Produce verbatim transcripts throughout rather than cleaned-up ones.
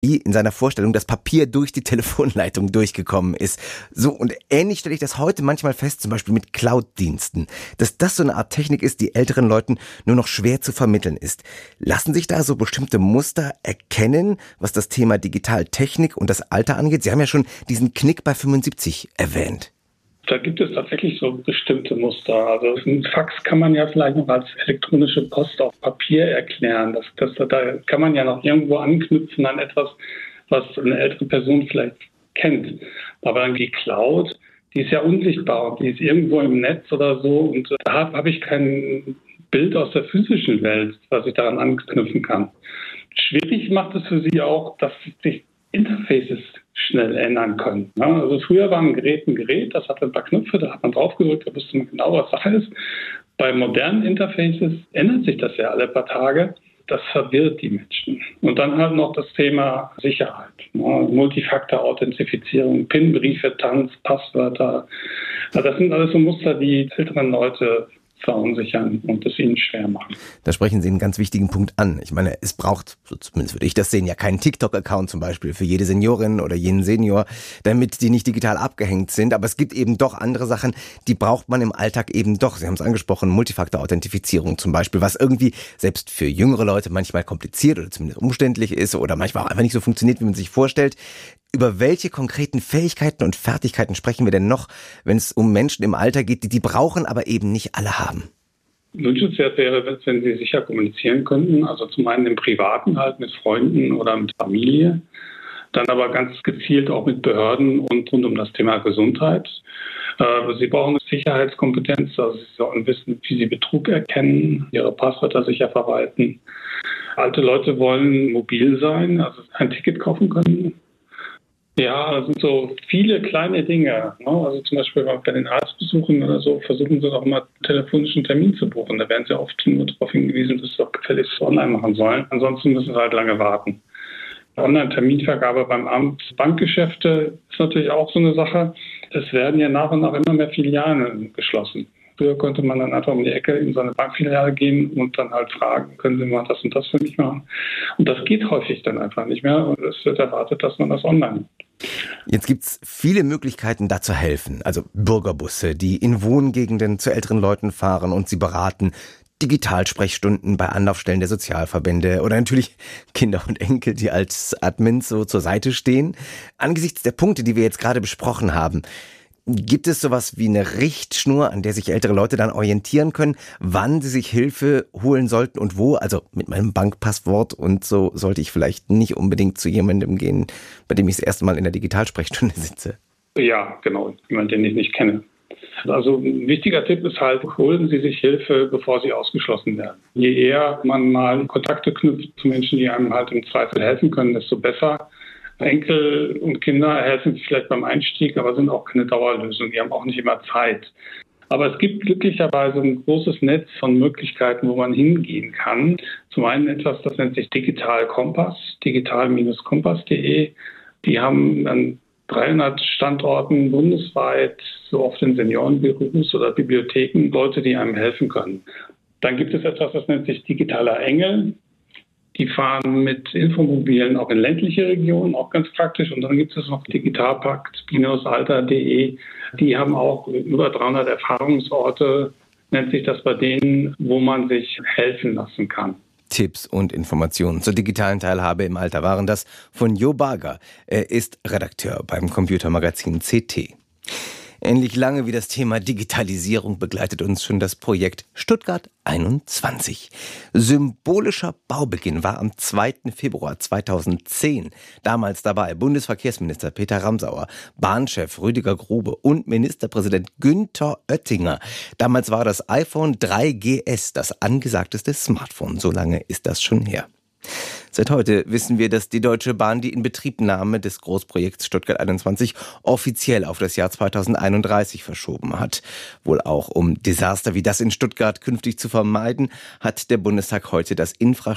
wie in seiner Vorstellung das Papier durch die Telefonleitung durchgekommen ist. So, und ähnlich stelle ich das heute manchmal fest, zum Beispiel mit Cloud-Diensten, dass das so eine Art Technik ist, die älteren Leuten nur noch schwer zu vermitteln ist. Lassen sich da so bestimmte Muster erkennen, was das Thema Digitaltechnik und das Alter angeht? Sie haben ja schon diesen Knick bei fünfundsiebzig erwähnt. Da gibt es tatsächlich so bestimmte Muster. Also ein Fax kann man ja vielleicht noch als elektronische Post auf Papier erklären. Das, das, da kann man ja noch irgendwo anknüpfen an etwas, was eine ältere Person vielleicht kennt. Aber dann die Cloud, die ist ja unsichtbar und die ist irgendwo im Netz oder so. Und da habe hab ich kein Bild aus der physischen Welt, was ich daran anknüpfen kann. Schwierig macht es für sie auch, dass sich Interfaces schnell ändern können. Also früher war ein Gerät ein Gerät, das hatte ein paar Knöpfe, da hat man draufgedrückt, da wusste man genau, was Sache ist. Bei modernen Interfaces ändert sich das ja alle paar Tage. Das verwirrt die Menschen. Und dann halt noch das Thema Sicherheit. Multifaktor-Authentifizierung, PIN-Briefe, Tanz, Passwörter. Das sind alles so Muster, die älteren Leute verunsichern und es ihnen schwer machen. Da sprechen Sie einen ganz wichtigen Punkt an. Ich meine, es braucht, so zumindest würde ich das sehen, ja keinen TikTok-Account zum Beispiel für jede Seniorin oder jeden Senior, damit die nicht digital abgehängt sind. Aber es gibt eben doch andere Sachen, die braucht man im Alltag eben doch. Sie haben es angesprochen, Multifaktor-Authentifizierung zum Beispiel, was irgendwie selbst für jüngere Leute manchmal kompliziert oder zumindest umständlich ist oder manchmal auch einfach nicht so funktioniert, wie man sich vorstellt. Über welche konkreten Fähigkeiten und Fertigkeiten sprechen wir denn noch, wenn es um Menschen im Alter geht, die die brauchen, aber eben nicht alle haben? Wünschenswert wäre, wenn sie sicher kommunizieren könnten. Also zum einen im Privaten halt mit Freunden oder mit Familie. Dann aber ganz gezielt auch mit Behörden und rund um das Thema Gesundheit. Sie brauchen Sicherheitskompetenz, also sie sollen wissen, wie sie Betrug erkennen, ihre Passwörter sicher verwalten. Alte Leute wollen mobil sein, also ein Ticket kaufen können. Ja, das sind so viele kleine Dinge. Also zum Beispiel bei den Arztbesuchen oder so versuchen sie auch mal telefonischen Termin zu buchen. Da werden sie oft nur darauf hingewiesen, dass sie auch gefälligst online machen sollen. Ansonsten müssen sie halt lange warten. Online-Terminvergabe beim Amt, Bankgeschäfte ist natürlich auch so eine Sache. Es werden ja nach und nach immer mehr Filialen geschlossen. Früher konnte man dann einfach um die Ecke in so eine Bankfiliale gehen und dann halt fragen, können Sie mal das und das für mich machen? Und das geht häufig dann einfach nicht mehr und es wird erwartet, dass man das online macht. Jetzt gibt's viele Möglichkeiten, da zu helfen. Also Bürgerbusse, die in Wohngegenden zu älteren Leuten fahren und sie beraten. Digitalsprechstunden bei Anlaufstellen der Sozialverbände oder natürlich Kinder und Enkel, die als Admins so zur Seite stehen. Angesichts der Punkte, die wir jetzt gerade besprochen haben, gibt es sowas wie eine Richtschnur, an der sich ältere Leute dann orientieren können, wann sie sich Hilfe holen sollten und wo? Also mit meinem Bankpasswort und so sollte ich vielleicht nicht unbedingt zu jemandem gehen, bei dem ich das erste Mal in der Digitalsprechstunde sitze. Ja, genau. Jemand, den ich nicht kenne. Also ein wichtiger Tipp ist halt, holen Sie sich Hilfe, bevor Sie ausgeschlossen werden. Je eher man mal Kontakte knüpft zu Menschen, die einem halt im Zweifel helfen können, desto besser. Enkel und Kinder helfen sich vielleicht beim Einstieg, aber sind auch keine Dauerlösung. Die haben auch nicht immer Zeit. Aber es gibt glücklicherweise ein großes Netz von Möglichkeiten, wo man hingehen kann. Zum einen etwas, das nennt sich Digital Kompass, digital kompass punkt de. Die haben an dreihundert Standorten bundesweit, so oft in Seniorenbüros oder Bibliotheken, Leute, die einem helfen können. Dann gibt es etwas, das nennt sich Digitaler Engel. Die fahren mit Infomobilen auch in ländliche Regionen, auch ganz praktisch. Und dann gibt es noch Digitalpakt Alter punkt de. Die haben auch über dreihundert Erfahrungsorte, nennt sich das bei denen, wo man sich helfen lassen kann. Tipps und Informationen zur digitalen Teilhabe im Alter waren das von Jo Barger. Er ist Redakteur beim Computermagazin C T. Ähnlich lange wie das Thema Digitalisierung begleitet uns schon das Projekt Stuttgart einundzwanzig. Symbolischer Baubeginn war am zweiten Februar zweitausendzehn. Damals dabei Bundesverkehrsminister Peter Ramsauer, Bahnchef Rüdiger Grube und Ministerpräsident Günther Oettinger. Damals war das iPhone drei G S das angesagteste Smartphone. So lange ist das schon her. Seit heute wissen wir, dass die Deutsche Bahn die Inbetriebnahme des Großprojekts Stuttgart einundzwanzig offiziell auf das Jahr zweitausendeinunddreißig verschoben hat. Wohl auch um Desaster wie das in Stuttgart künftig zu vermeiden, hat der Bundestag heute das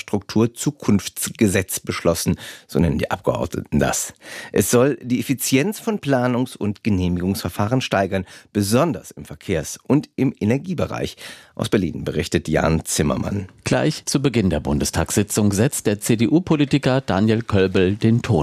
Infrastrukturzukunftsgesetz beschlossen, so nennen die Abgeordneten das. Es soll die Effizienz von Planungs- und Genehmigungsverfahren steigern, besonders im Verkehrs- und im Energiebereich. Aus Berlin berichtet Jan Zimmermann. Gleich zu Beginn der Bundestagssitzung setzt der C D C D U-Politiker Daniel Kölbel den Ton.